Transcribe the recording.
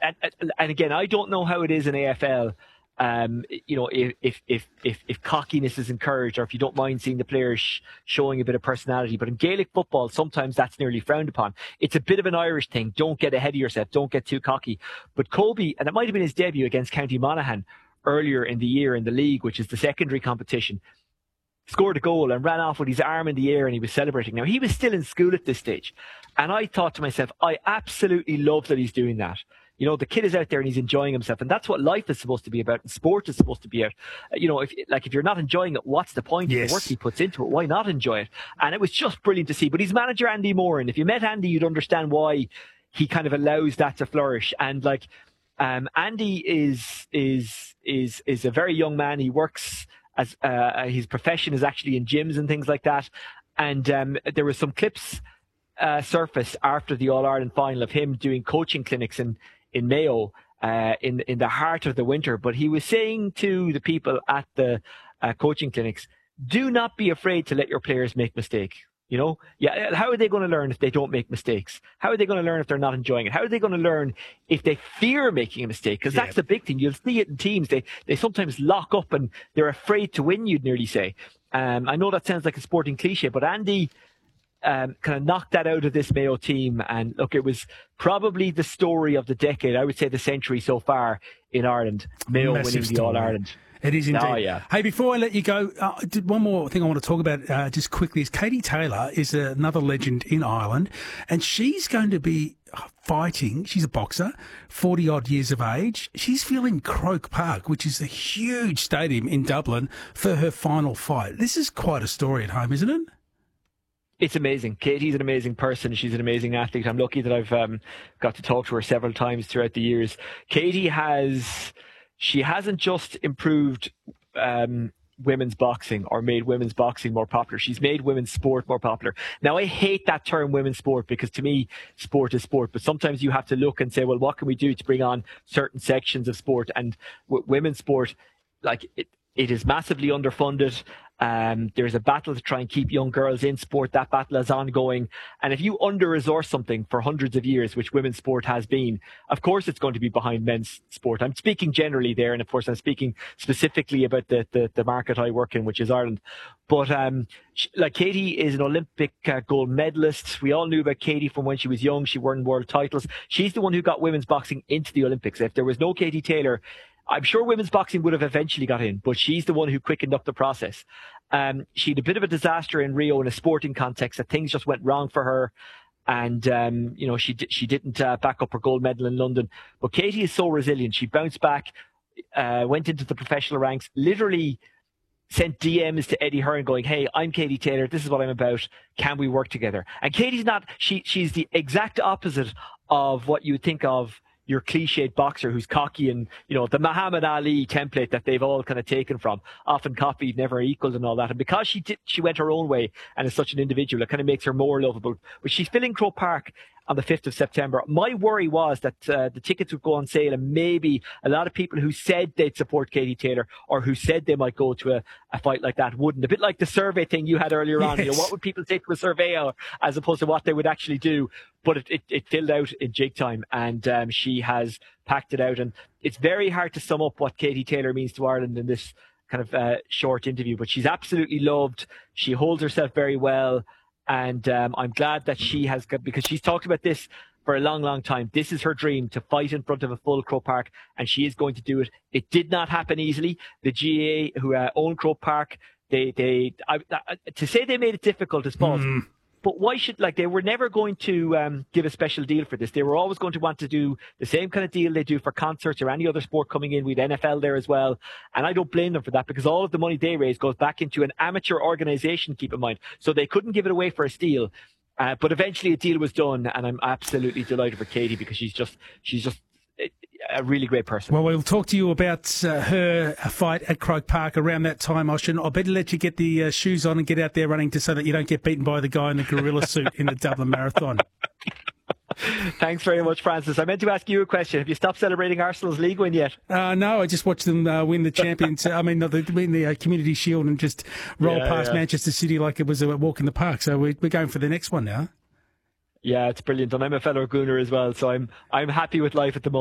and again, I don't know how it is in AFL. If cockiness is encouraged, or if you don't mind seeing the players showing a bit of personality, but in Gaelic football, sometimes that's nearly frowned upon. It's a bit of an Irish thing. Don't get ahead of yourself. Don't get too cocky. But Kobe, and it might have been his debut against County Monaghan earlier in the year in the league, which is the secondary competition, scored a goal and ran off with his arm in the air and he was celebrating. Now, he was still in school at this stage. And I thought to myself, I absolutely love that he's doing that. You know, the kid is out there and he's enjoying himself. And that's what life is supposed to be about. And sport is supposed to be about. You know, if you're not enjoying it, what's the point? Yes. Of the work he puts into it? Why not enjoy it? And it was just brilliant to see. But he's manager Andy Moran. If you met Andy, you'd understand why he kind of allows that to flourish. And Andy is a very young man. He works as his profession is actually in gyms and things like that. And there were some clips surfaced after the All-Ireland final of him doing coaching clinics in Mayo in the heart of the winter. But he was saying to the people at the coaching clinics, do not be afraid to let your players make mistakes. You know, how are they going to learn if they don't make mistakes? How are they going to learn if they're not enjoying it? How are they going to learn if they fear making a mistake? Because that's the big thing. You'll see it in teams. They sometimes lock up and they're afraid to win, you'd nearly say. I know that sounds like a sporting cliche, but Andy kind of knocked that out of this Mayo team. And look, it was probably the story of the decade. I would say the century so far in Ireland. Mayo winning the All-Ireland. It is indeed. Oh, yeah. Hey, before I let you go, one more thing I want to talk about just quickly is Katie Taylor is another legend in Ireland, and she's going to be fighting. She's a boxer, 40-odd years of age. She's filling Croke Park, which is a huge stadium in Dublin, for her final fight. This is quite a story at home, isn't it? It's amazing. Katie's an amazing person. She's an amazing athlete. I'm lucky that I've got to talk to her several times throughout the years. Katie hasn't just improved women's boxing or made women's boxing more popular. She's made women's sport more popular. Now, I hate that term women's sport because to me, sport is sport. But sometimes you have to look and say, well, what can we do to bring on certain sections of sport? And women's sport, it is massively underfunded. There's a battle to try and keep young girls in sport. That battle is ongoing. And if you under-resource something for hundreds of years, which women's sport has been, of course it's going to be behind men's sport. I'm speaking generally there, and of course I'm speaking specifically about the market I work in, which is Ireland. But Katie is an Olympic gold medalist. We all knew about Katie from when she was young. She won world titles. She's the one who got women's boxing into the Olympics. If there was no Katie Taylor, I'm sure women's boxing would have eventually got in, but she's the one who quickened up the process. She had a bit of a disaster in Rio in a sporting context, that things just went wrong for her. And, she didn't back up her gold medal in London. But Katie is so resilient. She bounced back, went into the professional ranks, literally sent DMs to Eddie Hearn going, hey, I'm Katie Taylor. This is what I'm about. Can we work together? And Katie's she's the exact opposite of what you would think of your cliched boxer who's cocky and, the Muhammad Ali template that they've all kind of taken from, often copied, never equaled and all that. And because she went her own way and is such an individual, it kind of makes her more lovable. But she's filling Croke Park on the 5th of September. My worry was that the tickets would go on sale and maybe a lot of people who said they'd support Katie Taylor or who said they might go to a fight like that wouldn't. A bit like the survey thing you had earlier on. Yes. What would people say to a surveyor as opposed to what they would actually do? But it filled out in jig time, and she has packed it out. And it's very hard to sum up what Katie Taylor means to Ireland in this kind of short interview, but she's absolutely loved. She holds herself very well. And I'm glad that she has got, because she's talked about this for a long, long time. This is her dream, to fight in front of a full Croke Park, and she is going to do it. It did not happen easily. The GAA, who own Croke Park, to say they made it difficult is false. But why should, they were never going to give a special deal for this. They were always going to want to do the same kind of deal they do for concerts or any other sport coming in. With NFL there as well. And I don't blame them for that, because all of the money they raise goes back into an amateur organization, keep in mind. So they couldn't give it away for a steal. But eventually a deal was done, and I'm absolutely delighted for Katie, because she's just a really great person. Well, we'll talk to you about her fight at Croke Park around that time, Ocean. I better let you get the shoes on and get out there running so that you don't get beaten by the guy in the gorilla suit in the Dublin Marathon. Thanks very much, Francis. I meant to ask you a question. Have you stopped celebrating Arsenal's league win yet? No, I just watched them win the Champions. win the Community Shield and just roll past Manchester City like it was a walk in the park. So we're going for the next one now. Yeah, it's brilliant. And I'm a fellow Gooner as well, so I'm happy with life at the moment.